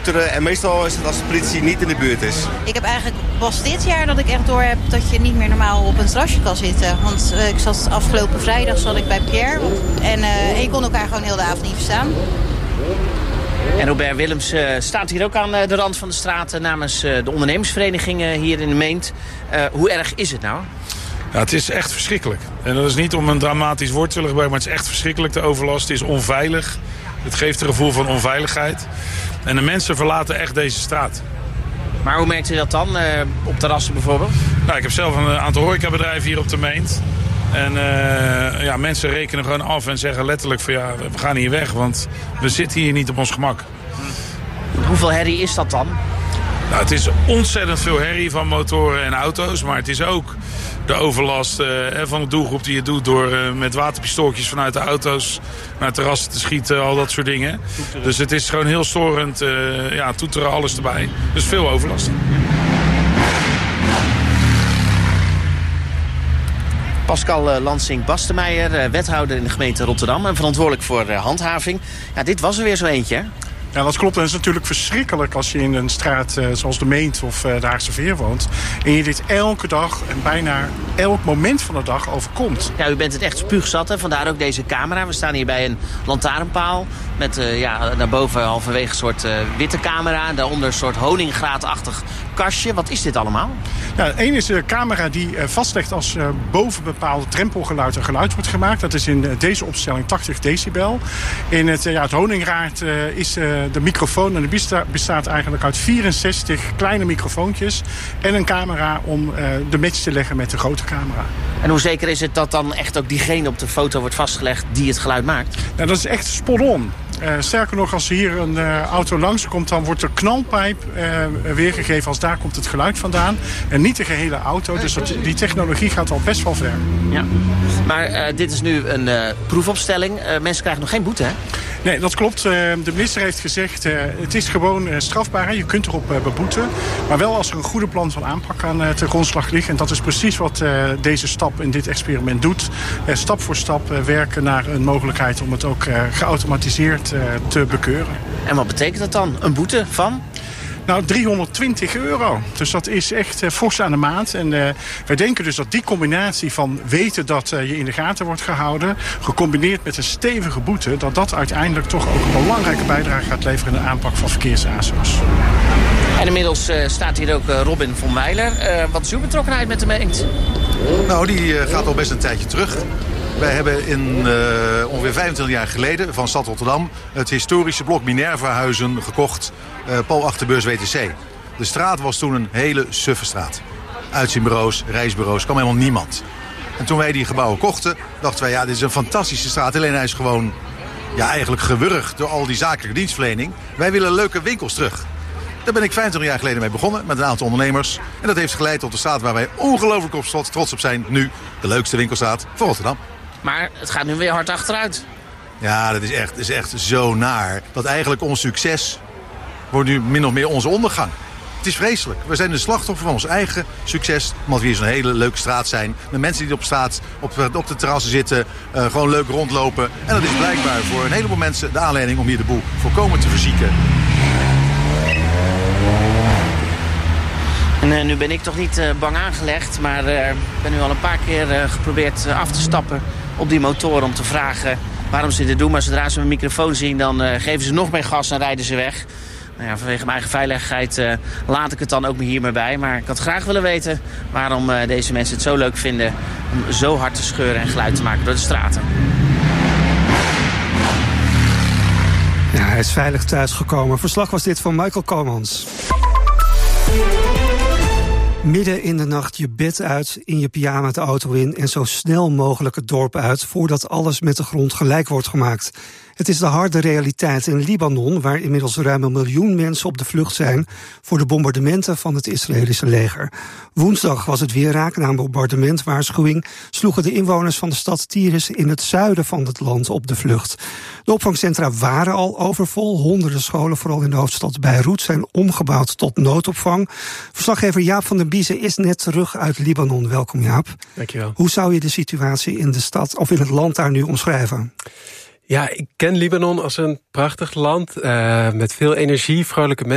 toeteren. En meestal is het als de politie niet in de buurt is. Ik heb eigenlijk pas dit jaar dat ik echt door heb dat je niet meer normaal op een terrasje kan zitten. Want ik zat afgelopen vrijdag bij Pierre. En je kon elkaar gewoon heel de avond niet verstaan. En Robert Willems staat hier ook aan de rand van de straat namens de ondernemersvereniging hier in de Meent. Hoe erg is het nou? Ja, het is echt verschrikkelijk. En dat is niet om een dramatisch woord te willen gebruiken, maar het is echt verschrikkelijk, de overlast. Het is onveilig. Het geeft een gevoel van onveiligheid. En de mensen verlaten echt deze straat. Maar hoe merkt u dat dan, op terrassen bijvoorbeeld? Nou, ik heb zelf een aantal horecabedrijven hier op de Meent. En mensen rekenen gewoon af en zeggen letterlijk van we gaan hier weg, want we zitten hier niet op ons gemak. Hoeveel herrie is dat dan? Nou, het is ontzettend veel herrie van motoren en auto's, maar het is ook de overlast van de doelgroep die het doet door met waterpistooltjes vanuit de auto's naar terrassen te schieten, al dat soort dingen. Toeteren. Dus het is gewoon heel storend, toeteren, alles erbij. Dus veel overlast. Pascal Lansing-Bastemeijer, wethouder in de gemeente Rotterdam en verantwoordelijk voor handhaving. Ja, dit was er weer zo eentje, hè? Ja, dat klopt. En het is natuurlijk verschrikkelijk als je in een straat zoals de Meent of de Haagse Veer woont. En je dit elke dag en bijna elk moment van de dag overkomt. Ja, u bent het echt spuugzat, hè? Vandaar ook deze camera. We staan hier bij een lantaarnpaal met daarboven halverwege een soort witte camera. Daaronder een soort honingraatachtig kastje. Wat is dit allemaal? Nou, één is de camera die vastlegt als boven bepaalde drempelgeluid een geluid wordt gemaakt. Dat is in deze opstelling 80 decibel. In het honingraad is de microfoon en die bestaat eigenlijk uit 64 kleine microfoontjes en een camera om de match te leggen met de grote camera. En hoe zeker is het dat dan echt ook diegene op de foto wordt vastgelegd die het geluid maakt? Nou, dat is echt spot on. Sterker nog, als hier een auto langskomt, dan wordt de knalpijp weergegeven als daar komt het geluid vandaan. En niet de gehele auto, dus die technologie gaat al best wel ver. Ja. Maar dit is nu een proefopstelling. Mensen krijgen nog geen boete, hè? Nee, dat klopt. De minister heeft gezegd, het is gewoon strafbaar. Je kunt erop beboeten. Maar wel als er een goede plan van aanpak aan ten grondslag ligt. En dat is precies wat deze stap in dit experiment doet. Stap voor stap werken naar een mogelijkheid om het ook geautomatiseerd te bekeuren. En wat betekent dat dan? Een boete van? Nou, €320. Dus dat is echt fors aan de maand. En wij denken dus dat die combinatie van weten dat je in de gaten wordt gehouden, gecombineerd met een stevige boete, dat uiteindelijk toch ook een belangrijke bijdrage gaat leveren in de aanpak van verkeersazo's. En inmiddels staat hier ook Robin von Weiler. Wat is uw betrokkenheid met de Meent? Nou, die gaat al best een tijdje terug. Wij hebben ongeveer 25 jaar geleden van Stad Rotterdam het historische blok Minerva-huizen gekocht, pal achterbeurs WTC. De straat was toen een hele suffe straat. Uitzienbureaus, reisbureaus, kwam helemaal niemand. En toen wij die gebouwen kochten, dachten wij, dit is een fantastische straat. Alleen hij is gewoon eigenlijk gewurgd door al die zakelijke dienstverlening. Wij willen leuke winkels terug. Daar ben ik 25 jaar geleden mee begonnen met een aantal ondernemers. En dat heeft geleid tot de straat waar wij ongelooflijk trots op zijn. Nu de leukste winkelstraat van Rotterdam. Maar het gaat nu weer hard achteruit. Ja, dat is echt zo naar. Dat eigenlijk ons succes wordt nu min of meer onze ondergang. Het is vreselijk. We zijn de slachtoffer van ons eigen succes. Omdat we hier zo'n hele leuke straat zijn. Met mensen die op straat, op de terrassen zitten. Gewoon leuk rondlopen. En dat is blijkbaar voor een heleboel mensen de aanleiding om hier de boel volkomen te verzieken. En nu ben ik toch niet bang aangelegd. Maar ik ben nu al een paar keer geprobeerd af te stappen op die motor om te vragen waarom ze dit doen. Maar zodra ze mijn microfoon zien, dan geven ze nog meer gas en rijden ze weg. Nou ja, vanwege mijn eigen veiligheid laat ik het dan ook hier maar bij. Maar ik had graag willen weten waarom deze mensen het zo leuk vinden om zo hard te scheuren en geluid te maken door de straten. Ja, hij is veilig thuisgekomen. Verslag was dit van Michael Komans. Midden in de nacht je bed uit, in je pyjama de auto in en zo snel mogelijk het dorp uit voordat alles met de grond gelijk wordt gemaakt. Het is de harde realiteit in Libanon, waar inmiddels ruim 1 miljoen mensen op de vlucht zijn voor de bombardementen van het Israëlische leger. Woensdag was het weer raak. Na een bombardementwaarschuwing sloegen de inwoners van de stad Tiris in het zuiden van het land op de vlucht. De opvangcentra waren al overvol. Honderden scholen, vooral in de hoofdstad Beirut, zijn omgebouwd tot noodopvang. Verslaggever Jaap van den Biezen is net terug uit Libanon. Welkom, Jaap. Dankjewel. Hoe zou je de situatie in de stad of in het land daar nu omschrijven? Ja, ik ken Libanon als een prachtig land met veel energie, vrolijke mensen.